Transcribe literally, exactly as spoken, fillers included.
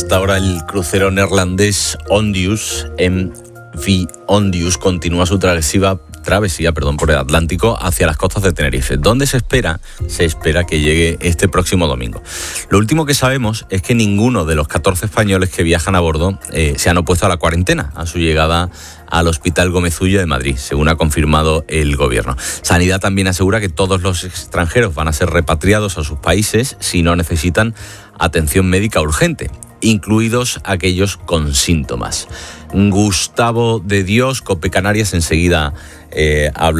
Hasta ahora el crucero neerlandés Ondius, M V Ondius, continúa su travesía, travesía perdón, por el Atlántico hacia las costas de Tenerife, donde se espera, se espera que llegue este próximo domingo. Lo último que sabemos es que ninguno de los catorce españoles que viajan a bordo eh, se han opuesto a la cuarentena a su llegada al Hospital Gómez Ulla de Madrid, según ha confirmado el Gobierno. Sanidad también asegura que todos los extranjeros van a ser repatriados a sus países si no necesitan atención médica urgente, incluidos aquellos con síntomas. Gustavo de Dios, COPE Canarias, enseguida eh, habla.